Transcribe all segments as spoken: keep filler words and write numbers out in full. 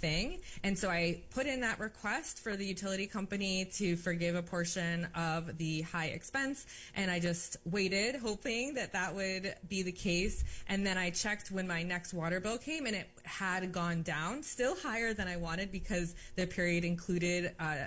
thing. And so I put in that request for the utility company to forgive a portion of the high expense. And I just waited, hoping that that would be the case. And then I checked when my next water bill came, and it had gone down, still higher than I wanted because the period included uh,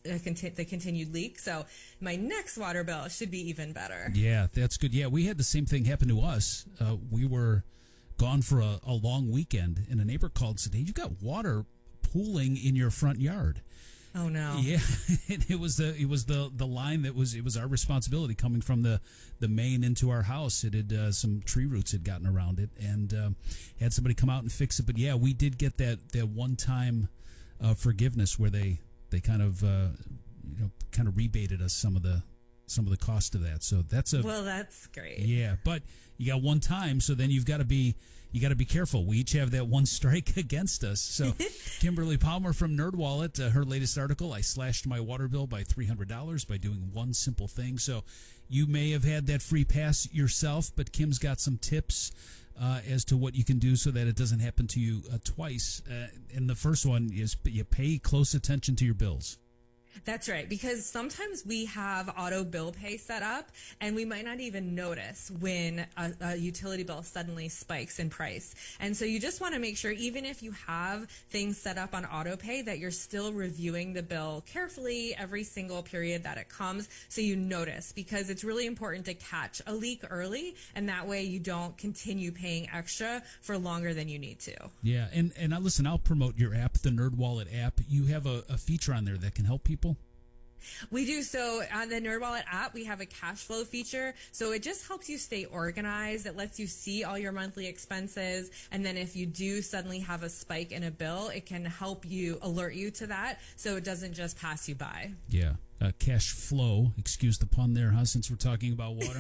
the continued leak. So my next water bill should be even better. Yeah, that's good. Yeah, we had the same thing happen to us. Uh, we were gone for a, a long weekend, and a neighbor called and said, "Hey, you got water pooling in your front yard." Oh no! Yeah, it was the it was the the line that was it was our responsibility coming from the the main into our house. It had uh, some tree roots had gotten around it, and um, had somebody come out and fix it. But yeah, we did get that that one time uh, forgiveness where they they kind of uh, you know kind of rebated us some of the. some of the cost of that. So that's a well that's great. Yeah, but you got one time, so then you've got to be you got to be careful. We each have that one strike against us. So Kimberly Palmer from NerdWallet, uh, her latest article, I slashed my water bill by three hundred dollars by doing one simple thing. So you may have had that free pass yourself, but Kim's got some tips uh, as to what you can do so that it doesn't happen to you uh, twice. Uh, and the first one is you pay close attention to your bills. That's right, because sometimes we have auto bill pay set up and we might not even notice when a, a utility bill suddenly spikes in price. And so you just want to make sure, even if you have things set up on auto pay, that you're still reviewing the bill carefully every single period that it comes so you notice, because it's really important to catch a leak early, and that way you don't continue paying extra for longer than you need to. Yeah, and, and I, listen, I'll promote your app, the NerdWallet app. You have a, a feature on there that can help people. We do. So on the NerdWallet app, we have a cash flow feature. So it just helps you stay organized. It lets you see all your monthly expenses. And then if you do suddenly have a spike in a bill, it can help you, alert you to that, so it doesn't just pass you by. Yeah. Uh, cash flow, excuse the pun there, huh, since we're talking about water.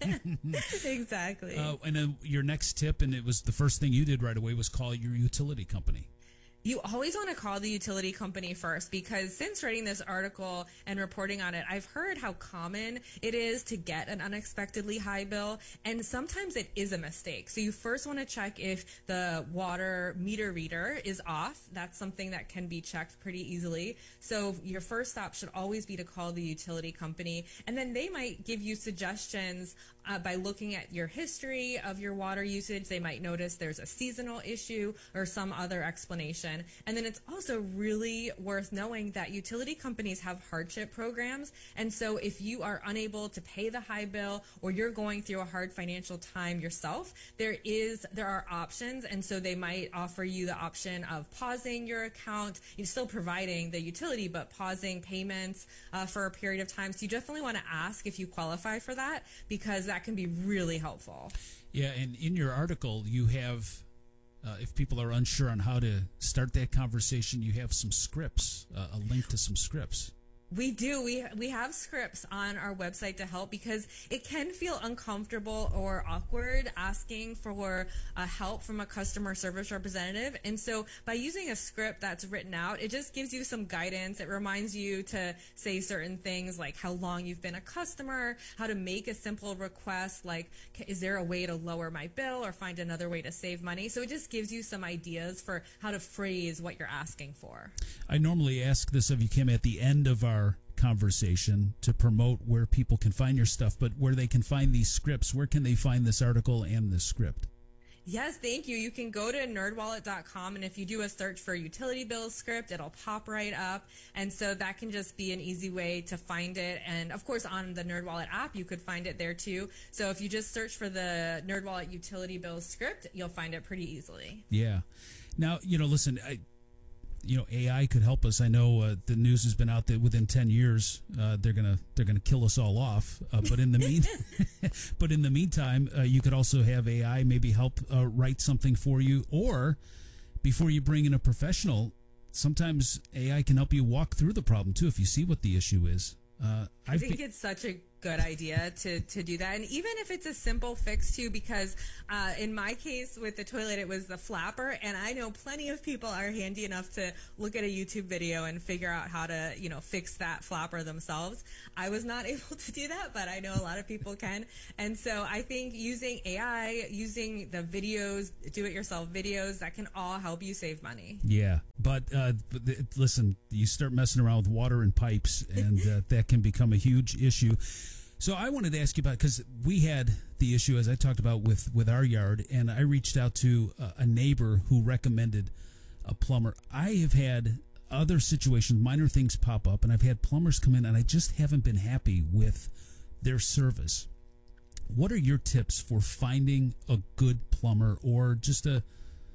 Exactly. Uh, and then your next tip, and it was the first thing you did right away, was call your utility company. You always want to call the utility company first, because since writing this article and reporting on it, I've heard how common it is to get an unexpectedly high bill, and sometimes it is a mistake. So you first want to check if the water meter reader is off. That's something that can be checked pretty easily. So your first stop should always be to call the utility company, and then they might give you suggestions uh, by looking at your history of your water usage. They might notice there's a seasonal issue or some other explanation. And then it's also really worth knowing that utility companies have hardship programs. And so if you are unable to pay the high bill, or you're going through a hard financial time yourself, there is there are options. And so they might offer you the option of pausing your account. You're still providing the utility, but pausing payments uh, for a period of time. So you definitely want to ask if you qualify for that, because that can be really helpful. Yeah, and in your article, you have... Uh, if people are unsure on how to start that conversation, you have some scripts, uh, a link to some scripts. We do. We we have scripts on our website to help, because it can feel uncomfortable or awkward asking for uh, help from a customer service representative. And so by using a script that's written out, it just gives you some guidance. It reminds you to say certain things like how long you've been a customer, how to make a simple request like, is there a way to lower my bill or find another way to save money? So it just gives you some ideas for how to phrase what you're asking for. I normally ask this of you, Kim, at the end of our conversation to promote where people can find your stuff, but where they can find these scripts, where can they find this article and this script? Yes, thank you. You can go to nerd wallet dot com, and if you do a search for utility bills script, it'll pop right up. And so that can just be an easy way to find it. And of course, on the NerdWallet app, you could find it there too. So if you just search for the NerdWallet utility bills script, you'll find it pretty easily. Yeah. Now, you know, listen, I You know, A I could help us. I know uh, the news has been out that within ten years uh, they're gonna they're gonna kill us all off. Uh, but in the mean, but in the meantime, uh, you could also have A I maybe help uh, write something for you, or before you bring in a professional, sometimes A I can help you walk through the problem too if you see what the issue is. Uh, I think it's such a good idea to, to do that. And even if it's a simple fix too, because uh, in my case with the toilet, it was the flapper. And I know plenty of people are handy enough to look at a YouTube video and figure out how to, you know, fix that flapper themselves. I was not able to do that, but I know a lot of people can. And so I think using A I, using the videos, do-it-yourself videos, that can all help you save money. Yeah. But, uh, but th- listen, you start messing around with water and pipes, and uh, that can become a huge issue. So I wanted to ask you about, because we had the issue, as I talked about, with, with our yard, and I reached out to a, a neighbor who recommended a plumber. I have had other situations, minor things pop up, and I've had plumbers come in, and I just haven't been happy with their service. What are your tips for finding a good plumber or just a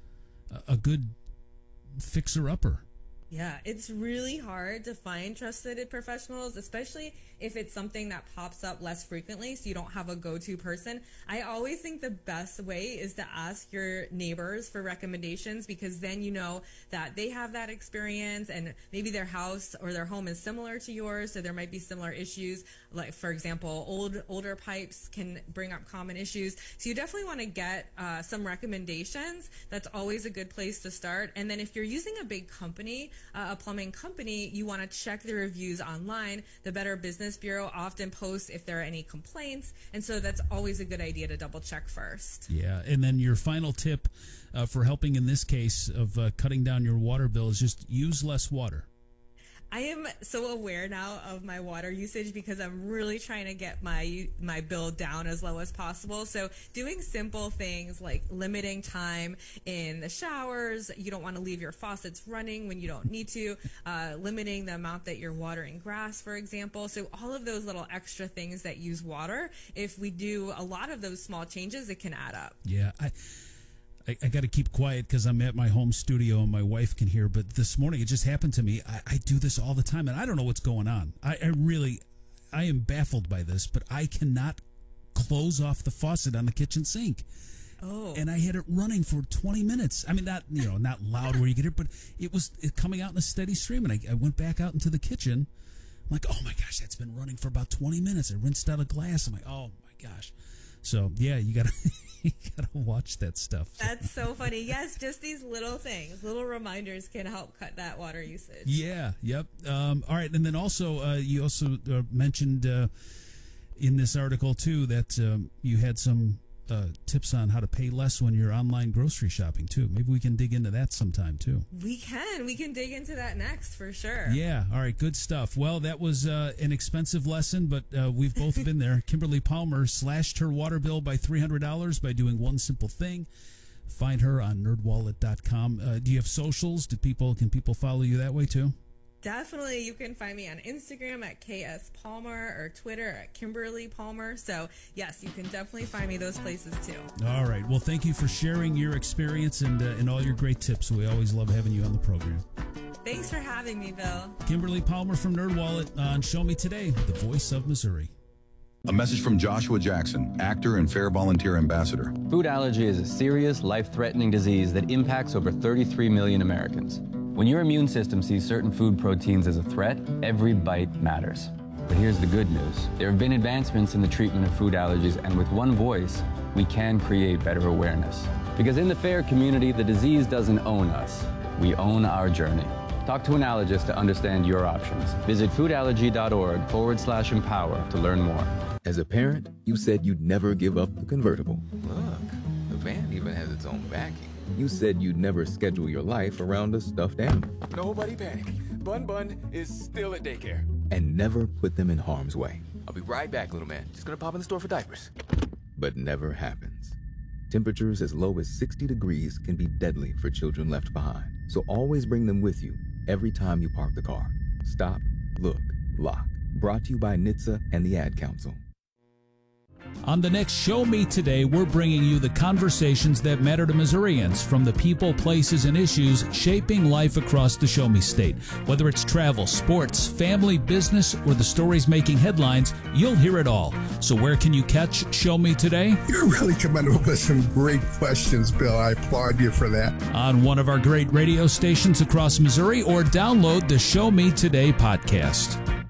a good fixer-upper? Yeah, it's really hard to find trusted professionals, especially if it's something that pops up less frequently, so you don't have a go-to person. I always think the best way is to ask your neighbors for recommendations, because then you know that they have that experience, and maybe their house or their home is similar to yours, so there might be similar issues. Like, for example, old older pipes can bring up common issues. So you definitely want to get uh, some recommendations. That's always a good place to start. And then if you're using a big company, uh, a plumbing company, you want to check the reviews online. The Better Business Bureau often posts if there are any complaints, and so that's always a good idea to double check first. Yeah, and then your final tip uh, for helping in this case of uh, cutting down your water bill is just use less water. I am so aware now of my water usage because I'm really trying to get my my bill down as low as possible. So doing simple things like limiting time in the showers, you don't want to leave your faucets running when you don't need to, uh, limiting the amount that you're watering grass, for example. So all of those little extra things that use water, if we do a lot of those small changes, it can add up. Yeah, I... I, I got to keep quiet because I'm at my home studio and my wife can hear. But this morning, it just happened to me. I, I do this all the time, and I don't know what's going on. I, I really, I am baffled by this, but I cannot close off the faucet on the kitchen sink. Oh. And I had it running for twenty minutes. I mean, not, you know, not loud where you get it, but it was it coming out in a steady stream. And I, I went back out into the kitchen. I'm like, oh, my gosh, that's been running for about twenty minutes. I rinsed out a glass. I'm like, oh, my gosh. So, yeah, you got to... You gotta watch that stuff. That's so funny. Yes, just these little things, little reminders can help cut that water usage. Yeah, yep. Um, all right, and then also uh, you also uh, mentioned uh, in this article too that um, you had some uh, tips on how to pay less when you're online grocery shopping too. Maybe we can dig into that sometime too. We can. We can dig into that next for sure. Yeah. All right. Good stuff. Well, that was uh, an expensive lesson, but uh, we've both been there. Kimberly Palmer slashed her water bill by three hundred dollars by doing one simple thing. Find her on nerd wallet dot com. Uh, do you have socials? Do people can people follow you that way too? Definitely. You can find me on Instagram at K S Palmer or Twitter at Kimberly Palmer. So, yes, you can definitely find me those places, too. All right. Well, thank you for sharing your experience and, uh, and all your great tips. We always love having you on the program. Thanks for having me, Bill. Kimberly Palmer from NerdWallet on Show Me Today, the voice of Missouri. A message from Joshua Jackson, actor and Fair Volunteer Ambassador. Food allergy is a serious, life-threatening disease that impacts over thirty-three million Americans. When your immune system sees certain food proteins as a threat, every bite matters. But here's the good news. There have been advancements in the treatment of food allergies, and with one voice, we can create better awareness. Because in the FAIR community, the disease doesn't own us. We own our journey. Talk to an allergist to understand your options. Visit foodallergy.org forward slash empower to learn more. As a parent, you said you'd never give up the convertible. Look, the van even has its own backing. You said you'd never schedule your life around a stuffed animal. Nobody panic. Bun Bun is still at daycare. And never put them in harm's way. I'll be right back, little man. Just gonna pop in the store for diapers. But never happens. Temperatures as low as sixty degrees can be deadly for children left behind. So always bring them with you every time you park the car. Stop, look, lock. Brought to you by N H T S A and the Ad Council. On the next Show Me Today, we're bringing you the conversations that matter to Missourians, from the people, places, and issues shaping life across the Show Me State. Whether it's travel, sports, family, business, or the stories making headlines, you'll hear it all. So where can you catch Show Me Today? You're really coming up with some great questions, Bill. I applaud you for that. On one of our great radio stations across Missouri, or download the Show Me Today podcast.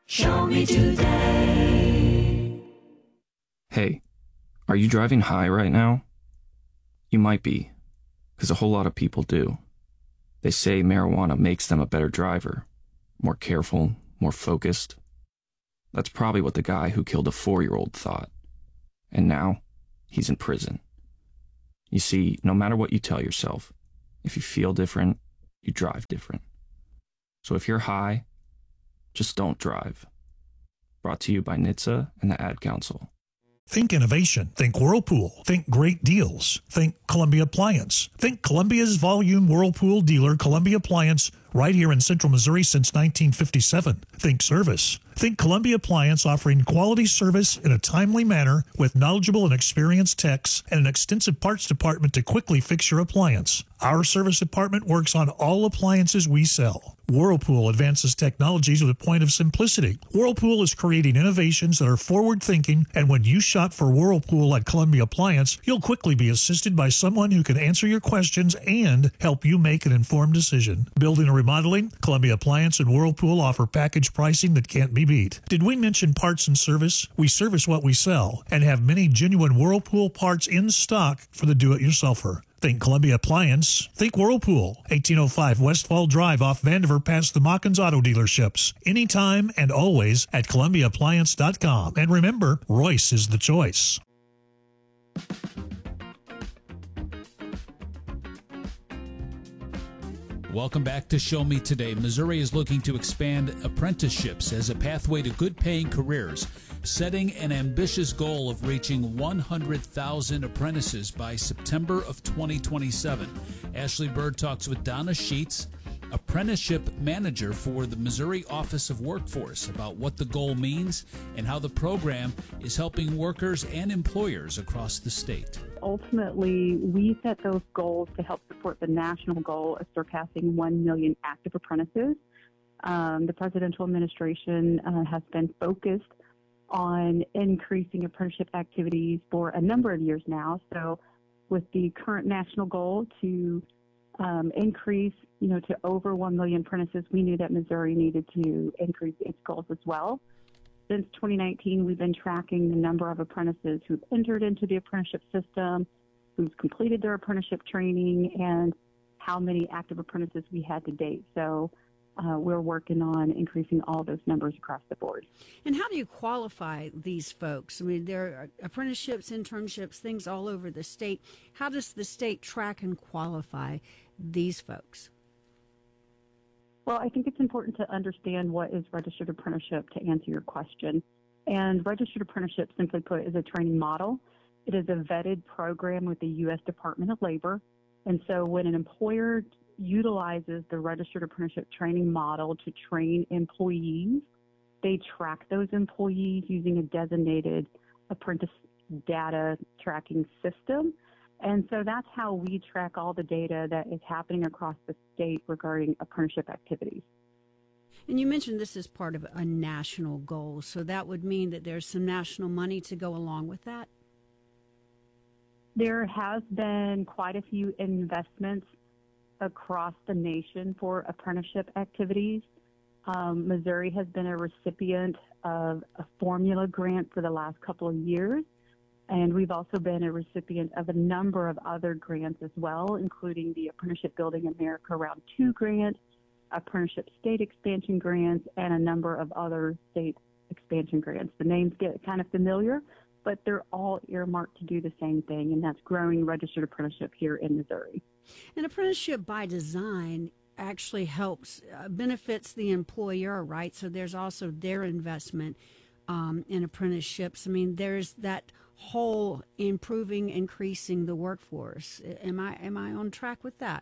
Show me today. Hey, are you driving high right now? You might be, because a whole lot of people do. They say marijuana makes them a better driver, more careful, more focused. That's probably what the guy who killed a four-year-old thought. And now, he's in prison. You see, no matter what you tell yourself, if you feel different, you drive different. So if you're high, just don't drive. Brought to you by N H T S A and the Ad Council. Think innovation. Think Whirlpool. Think great deals. Think Columbia Appliance. Think Columbia's volume Whirlpool dealer, Columbia Appliance, right here in Central Missouri since nineteen fifty-seven. Think service. Think Columbia Appliance, offering quality service in a timely manner with knowledgeable and experienced techs and an extensive parts department to quickly fix your appliance. Our service department works on all appliances we sell. Whirlpool advances technologies with a point of simplicity. Whirlpool is creating innovations that are forward-thinking, and when you shop for Whirlpool at Columbia Appliance, you'll quickly be assisted by someone who can answer your questions and help you make an informed decision. Building or remodeling, Columbia Appliance and Whirlpool offer package pricing that can't be beat. Did we mention parts and service? We service what we sell and have many genuine Whirlpool parts in stock for the do-it-yourselfer. Think Columbia Appliance. Think Whirlpool. eighteen oh five Westfall Drive off Vandiver past the Mockins Auto Dealerships. Anytime and always at Columbia Appliance dot com. And remember, Royce is the choice. Welcome back to Show Me Today. Missouri is looking to expand apprenticeships as a pathway to good-paying careers, setting an ambitious goal of reaching one hundred thousand apprentices by September of twenty twenty-seven. Ashley Bird talks with Donna Sheets, apprenticeship manager for the Missouri Office of Workforce, about what the goal means and how the program is helping workers and employers across the state. Ultimately, we set those goals to help support the national goal of surpassing one million active apprentices. Um, the presidential administration uh, has been focused on increasing apprenticeship activities for a number of years now. So with the current national goal to um, increase, you know, to over one million apprentices, we knew that Missouri needed to increase its goals as well. Since twenty nineteen, we've been tracking the number of apprentices who've entered into the apprenticeship system, who've completed their apprenticeship training, and how many active apprentices we had to date. So uh, we're working on increasing all those numbers across the board. And how do you qualify these folks? I mean, there are apprenticeships, internships, things all over the state. How does the state track and qualify these folks? Well, I think it's important to understand what is registered apprenticeship to answer your question. And registered apprenticeship, simply put, is a training model. It is a vetted program with the U S Department of Labor. And so when an employer utilizes the registered apprenticeship training model to train employees, they track those employees using a designated apprentice data tracking system. And so that's how we track all the data that is happening across the state regarding apprenticeship activities. And you mentioned this is part of a national goal, so that would mean that there's some national money to go along with that? There has been quite a few investments across the nation for apprenticeship activities. Um, Missouri has been a recipient of a formula grant for the last couple of years. And we've also been a recipient of a number of other grants as well, including the Apprenticeship Building America Round two grant, Apprenticeship State Expansion grants, and a number of other state expansion grants. The names get kind of familiar, but they're all earmarked to do the same thing, and that's growing registered apprenticeship here in Missouri. And apprenticeship by design actually helps, uh, benefits the employer, right? So there's also their investment um, in apprenticeships. I mean, there's that whole improving, increasing the workforce. Am I am I on track with that?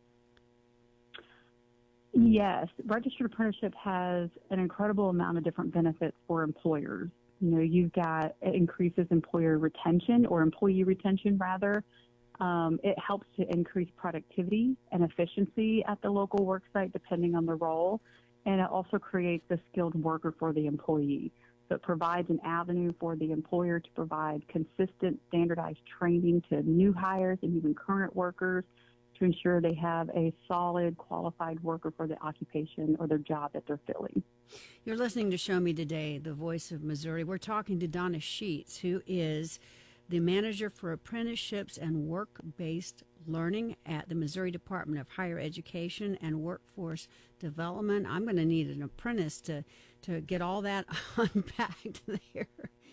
Yes, registered apprenticeship has an incredible amount of different benefits for employers. You know, you've got, it increases employer retention or employee retention rather. Um, it helps to increase productivity and efficiency at the local work site depending on the role. And it also creates a skilled worker for the employee. So it provides an avenue for the employer to provide consistent, standardized training to new hires and even current workers. to ensure they have a solid, qualified worker for the occupation or their job that they're filling. You're listening to Show Me Today, the voice of Missouri. We're talking to Donna Sheets, who is the manager for apprenticeships and work-based learning at the Missouri Department of Higher Education and Workforce Development. I'm going to need an apprentice to, to get all that unpacked there.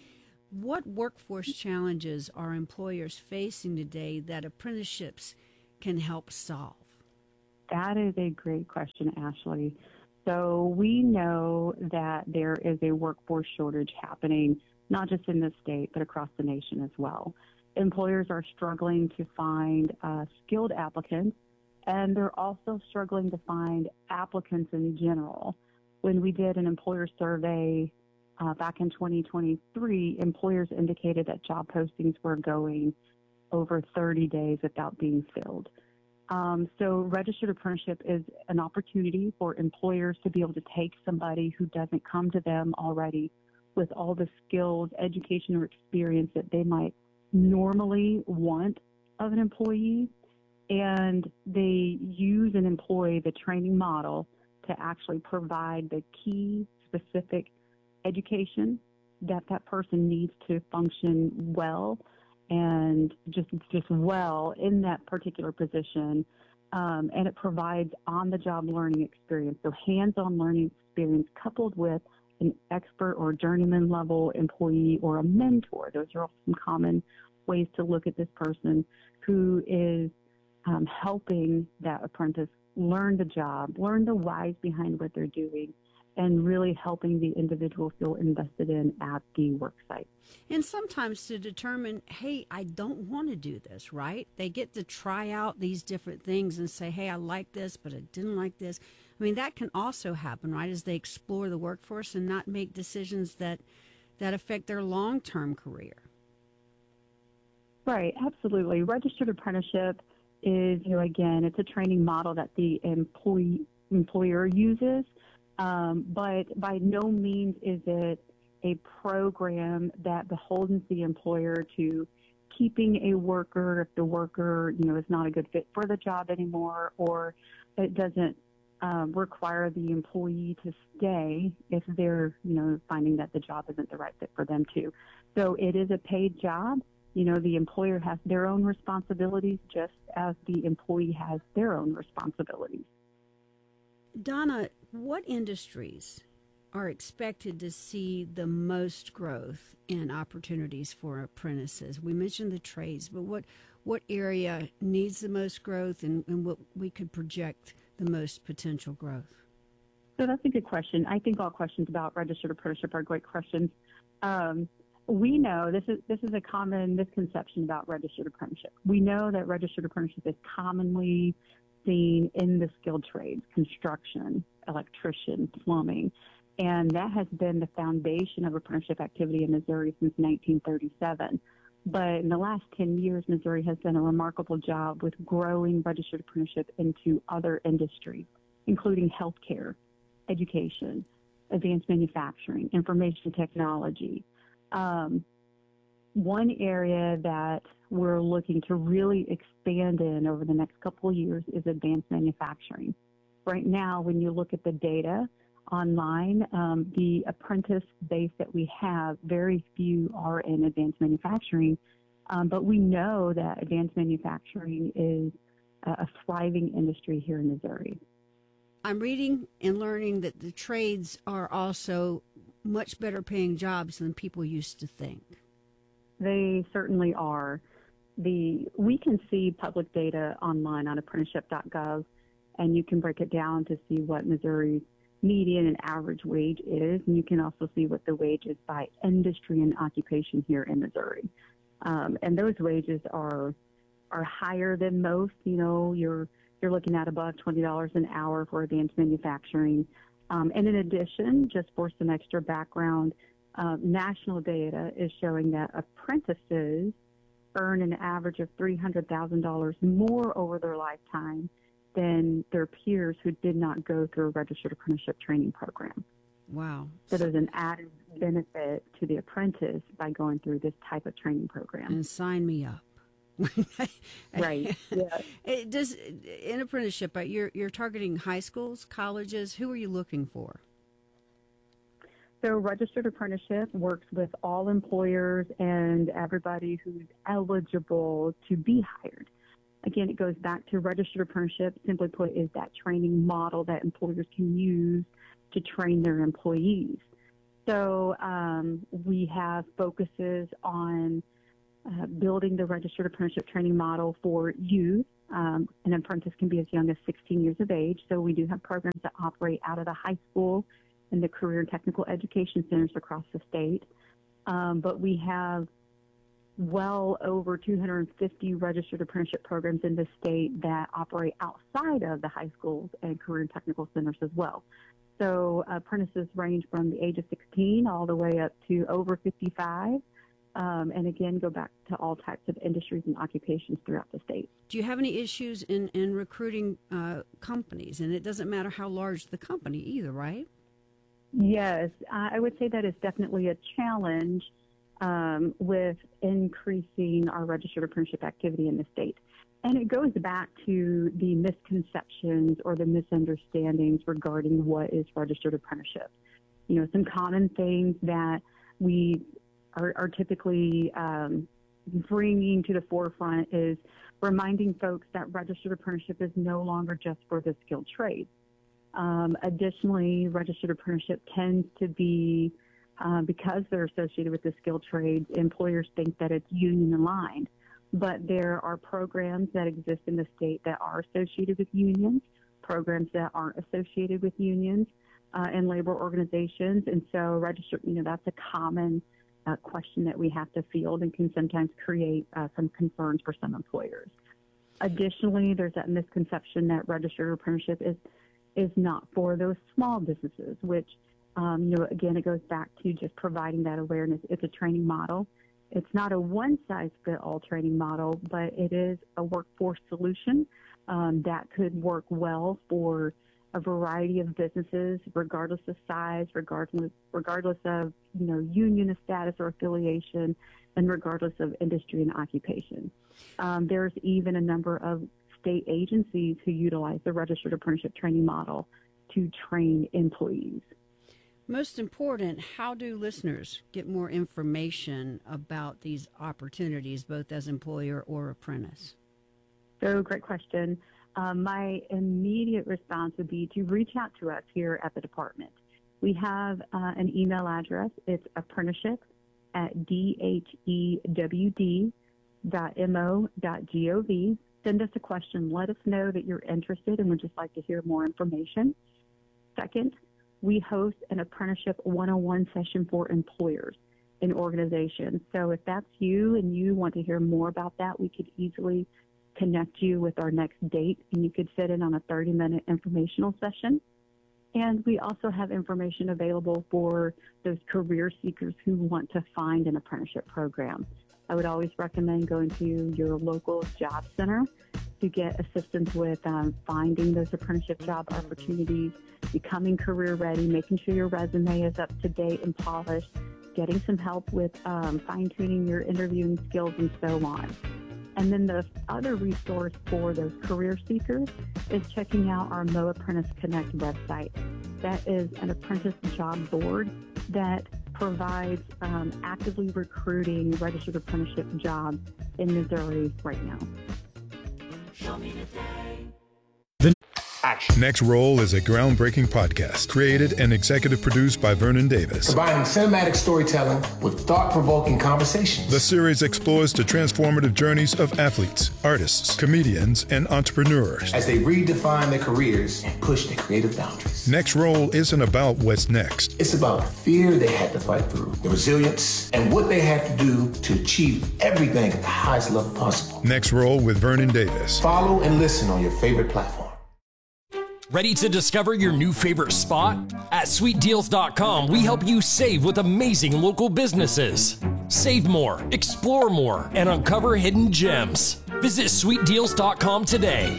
What workforce challenges are employers facing today that apprenticeships can help solve? That is a great question, Ashley. So we know that there is a workforce shortage happening, not just in this state, but across the nation as well. Employers are struggling to find uh, skilled applicants, and they're also struggling to find applicants in general. When we did an employer survey uh, back in twenty twenty-three, employers indicated that job postings were going over thirty days without being filled. Um, so registered apprenticeship is an opportunity for employers to be able to take somebody who doesn't come to them already with all the skills, education, or experience that they might normally want of an employee, and they use and employ the training model to actually provide the key specific education that that person needs to function well and just just well in that particular position. Um, and it provides on-the-job learning experience, so hands-on learning experience coupled with an expert or journeyman level employee or a mentor. Those are all some common ways to look at this person who is um, helping that apprentice learn the job, learn the whys behind what they're doing, and really helping the individual feel invested in at the work site. And sometimes to determine, hey, I don't want to do this, right? They get to try out these different things and say, hey, I like this, but I didn't like this. I mean, that can also happen, right, as they explore the workforce and not make decisions that that affect their long-term career. Right, absolutely. Registered apprenticeship is, you know, again, it's a training model that the employee employer uses. Um, but by no means is it a program that beholdens the employer to keeping a worker if the worker, you know, is not a good fit for the job anymore, or it doesn't um, require the employee to stay if they're, you know, finding that the job isn't the right fit for them too. So it is a paid job. You know, the employer has their own responsibilities just as the employee has their own responsibilities. Donna, what industries are expected to see the most growth in opportunities for apprentices? We mentioned the trades, but what what area needs the most growth, and, and what we could project the most potential growth? So that's a good question. I think all questions about registered apprenticeship are great questions. Um, we know this is this is a common misconception about registered apprenticeship. We know that registered apprenticeship is commonly seen in the skilled trades, construction, electrician, plumbing, and that has been the foundation of apprenticeship activity in Missouri since nineteen thirty-seven. But in the last ten years, Missouri has done a remarkable job with growing registered apprenticeship into other industries, including healthcare, education, advanced manufacturing, information technology. Um, one area that we're looking to really expand in over the next couple of years is advanced manufacturing. Right now, when you look at the data online, um, the apprentice base that we have, very few are in advanced manufacturing, um, but we know that advanced manufacturing is a thriving industry here in Missouri. I'm reading and learning that the trades are also much better paying jobs than people used to think. They certainly are. The we can see public data online on apprenticeship dot gov, and you can break it down to see what Missouri's median and average wage is, and you can also see what the wage is by industry and occupation here in Missouri. Um, and those wages are are higher than most. You know, you're you're looking at above twenty dollars an hour for advanced manufacturing. Um, and in addition, just for some extra background, uh, national data is showing that apprentices earn an average of three hundred thousand dollars more over their lifetime than their peers who did not go through a registered apprenticeship training program. Wow. So there's an added benefit to the apprentice by going through this type of training program. And sign me up. Right. Yeah. It does in apprenticeship. You're you're targeting high schools, colleges. Who are you looking for? So Registered Apprenticeship works with all employers and everybody who's eligible to be hired. Again, it goes back to Registered Apprenticeship, simply put, is that training model that employers can use to train their employees. So um, we have focuses on uh, building the Registered Apprenticeship training model for youth. Um, an apprentice can be as young as sixteen years of age. So we do have programs that operate out of the high school and the career and technical education centers across the state. Um, but we have well over two hundred fifty registered apprenticeship programs in the state that operate outside of the high schools and career and technical centers as well. So apprentices range from the age of sixteen all the way up to over fifty-five. Um, and again, go back to all types of industries and occupations throughout the state. Do you have any issues in, in recruiting uh, companies? And it doesn't matter how large the company either, right? Yes, I would say that is definitely a challenge um, with increasing our registered apprenticeship activity in the state. And it goes back to the misconceptions or the misunderstandings regarding what is registered apprenticeship. You know, some common things that we are, are typically um, bringing to the forefront is reminding folks that registered apprenticeship is no longer just for the skilled trades. Um, additionally, registered apprenticeship tends to be, uh, because they're associated with the skilled trades, employers think that it's union aligned. But there are programs that exist in the state that are associated with unions, programs that aren't associated with unions uh, and labor organizations. And so registered, you know, that's a common uh, question that we have to field and can sometimes create uh, some concerns for some employers. Additionally, there's that misconception that registered apprenticeship is is not for those small businesses, which, um, you know, again, it goes back to just providing that awareness. It's a training model. It's not a one-size-fit-all training model, but it is a workforce solution um, that could work well for a variety of businesses, regardless of size, regardless regardless of, you know, union status or affiliation, and regardless of industry and occupation. Um, there's even a number of state agencies who utilize the registered apprenticeship training model to train employees. Most important, how do listeners get more information about these opportunities, both as employer or apprentice? So, great question. Um, my immediate response would be to reach out to us here at the department. We have uh, an email address. It's apprenticeship at d h e w d dot m o dot gov. Send us a question. Let us know that you're interested and would just like to hear more information. Second, we host an apprenticeship one oh one session for employers in organizations. So if that's you and you want to hear more about that, we could easily connect you with our next date, and you could fit in on a thirty minute informational session. And we also have information available for those career seekers who want to find an apprenticeship program. I would always recommend going to your local job center to get assistance with um, finding those apprenticeship job opportunities, becoming career ready, making sure your resume is up to date and polished, getting some help with um, fine-tuning your interviewing skills and so on. And then the other resource for those career seekers is checking out our M O Apprentice Connect website. That is an apprentice job board that provides um, actively recruiting registered apprenticeship jobs in Missouri right now. Show me the day. Action. Next Roll is a groundbreaking podcast created and executive produced by Vernon Davis. Combining cinematic storytelling with thought-provoking conversations. The series explores the transformative journeys of athletes, artists, comedians, and entrepreneurs as they redefine their careers and push their creative boundaries. Next Roll isn't about what's next. It's about the fear they had to fight through, the resilience, and what they had to do to achieve everything at the highest level possible. Next Roll with Vernon Davis. Follow and listen on your favorite platform. Ready to discover your new favorite spot? At sweet deals dot com, we help you save with amazing local businesses. Save more, explore more, and uncover hidden gems. Visit sweet deals dot com today.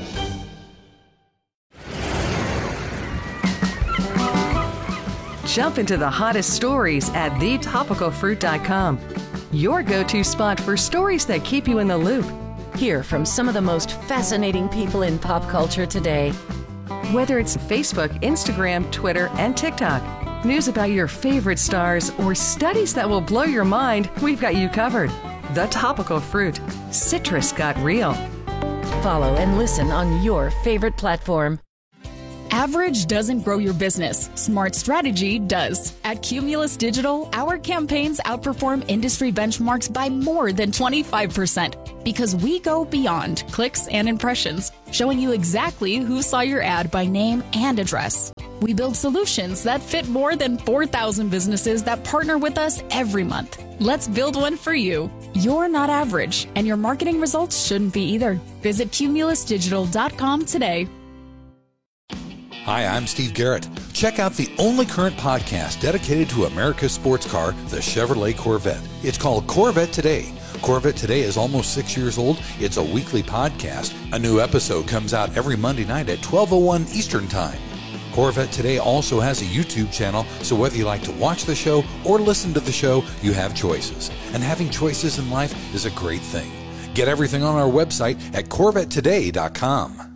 Jump into the hottest stories at the topical fruit dot com. Your go-to spot for stories that keep you in the loop. Hear from some of the most fascinating people in pop culture today. Whether it's Facebook, Instagram, Twitter, and TikTok, news about your favorite stars, or studies that will blow your mind, we've got you covered. The Topical Fruit. Citrus got real. Follow and listen on your favorite platform. Average doesn't grow your business. Smart strategy does. At Cumulus Digital, our campaigns outperform industry benchmarks by more than twenty-five percent because we go beyond clicks and impressions, showing you exactly who saw your ad by name and address. We build solutions that fit more than four thousand businesses that partner with us every month. Let's build one for you. You're not average, and your marketing results shouldn't be either. Visit cumulus digital dot com today. Hi, I'm Steve Garrett. Check out the only current podcast dedicated to America's sports car, the Chevrolet Corvette. It's called Corvette Today. Corvette Today is almost six years old. It's a weekly podcast. A new episode comes out every Monday night at twelve oh one Eastern Time. Corvette Today also has a YouTube channel, so whether you like to watch the show or listen to the show, you have choices. And having choices in life is a great thing. Get everything on our website at corvette today dot com.